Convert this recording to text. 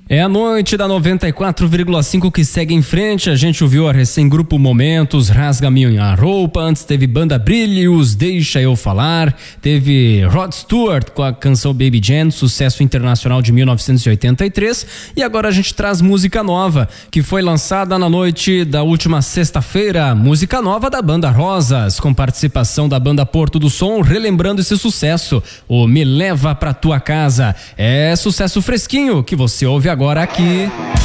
É a noite da 94,5 que segue em frente. A gente ouviu a recém-grupo Momentos, Rasga Minha Roupa. Antes teve Banda Brilhos, Deixa Eu Falar. Teve Rod Stewart com a canção Baby Jane, sucesso internacional de 1983. E agora a gente traz música nova, que foi lançada na noite da última sexta-feira. Música nova da Banda Rosas, com participação da Banda Porto do Som, relembrando esse sucesso, o Me Leva Pra Tua Casa. É sucesso fresquinho que você ouve agora aqui